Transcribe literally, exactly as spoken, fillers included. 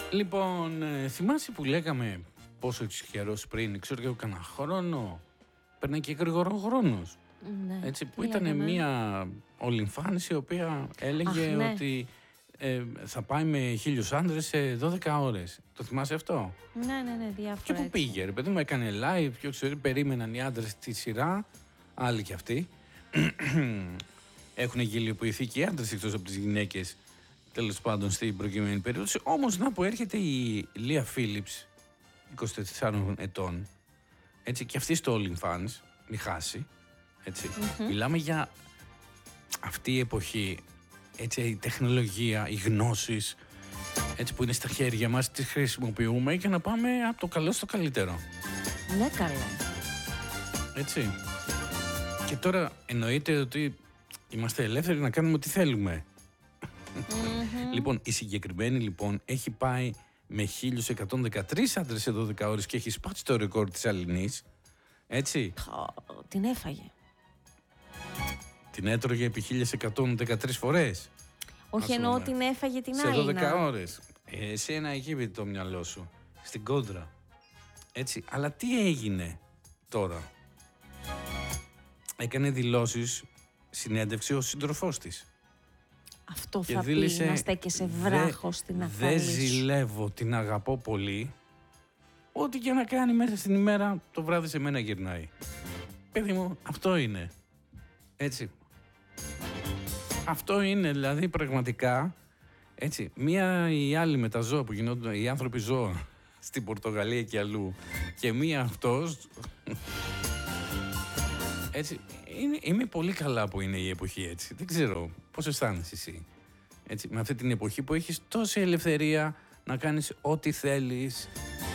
Λοιπόν, ε, θυμάσαι που λέγαμε πόσο καιρό πριν, ξέρω και εγώ κανένα χρόνο, περνάει και γρήγορο χρόνος. Ναι, Έτσι, που τι ήταν λέγαμε? μια ολυμφάνηση η οποία έλεγε Αχ, ναι. ότι ε, θα πάει με χίλιους άντρες σε δώδεκα ώρες. Το θυμάσαι αυτό? Ναι, ναι, ναι, διάφορα. Και πού έτσι. πήγε, ρε παιδί μου, έκανε live, ποιο ξέρει, περίμεναν οι άντρες τη σειρά, άλλοι κι αυτοί. Έχουν γελιοποιηθεί και οι άντρες εκτός από τις γυναίκες, τέλος πάντων, στην προκειμένη περίπτωση. Όμως να που έρχεται η Λία Φίλιπς, είκοσι τεσσάρων ετών, έτσι, και αυτή στο OnlyFans, μη χάσει, έτσι. Mm-hmm. Μιλάμε για αυτή η εποχή, έτσι, η τεχνολογία, οι γνώσεις, έτσι, που είναι στα χέρια μας, τις χρησιμοποιούμε για να πάμε από το καλό στο καλύτερο. Ναι, καλά. Έτσι. Και τώρα εννοείται ότι είμαστε ελεύθεροι να κάνουμε ό,τι θέλουμε. Mm-hmm. Λοιπόν, η συγκεκριμένη λοιπόν έχει πάει με χίλιους εκατόν δεκατρείς άντρες σε δώδεκα ώρες και έχει σπάσει το ρεκόρ της Αλληνής. Έτσι. Oh, την έφαγε. Την έτρωγε επί χίλιες εκατόν δεκατρείς φορές. Όχι, εννοώ την έφαγε την σε άλλη. δώδεκα ώρες. Ε, εσένα εκεί πήγε το μυαλό σου. Στην κόντρα. Έτσι. Αλλά τι έγινε τώρα? Έκανε δηλώσεις, συνέντευξη ο σύντροφός της. Αυτό Και θα δήλησε, πει να στέκεσαι βράχο στην αφάλη Δεν σου. ζηλεύω, την αγαπώ πολύ. Ό,τι και να κάνει μέσα στην ημέρα, το βράδυ σε μένα γυρνάει. Παιδί μου, αυτό είναι. Έτσι. Αυτό είναι, δηλαδή, πραγματικά. Έτσι. Μία ή άλλη με τα ζώα που γινόταν, οι άνθρωποι ζώα στην Πορτογαλία και αλλού, και μία αυτός. Έτσι. Είναι, είμαι πολύ καλά που είναι η εποχή έτσι. Δεν ξέρω πώς αισθάνεσαι εσύ. Έτσι, με αυτή την εποχή που έχεις τόση ελευθερία να κάνεις ό,τι θέλεις,